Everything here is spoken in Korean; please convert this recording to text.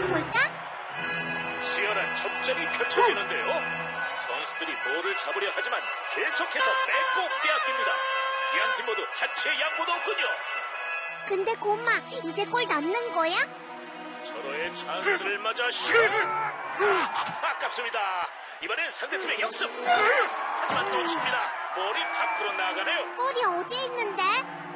볼까? 치열한 접전이 펼쳐지는데요. 선수들이 볼을 잡으려 하지만 계속해서 빼고 빼앗깁니다. 이 한 팀 모두 하체 양보도 없군요. 근데 곰마, 이제 골 넣는 거야? 서로의 찬스를 맞아 슛! 아깝습니다. 이번엔 상대팀의 역습. 하지만 놓칩니다. 볼이 밖으로 나가네요. 골이 어디 있는데?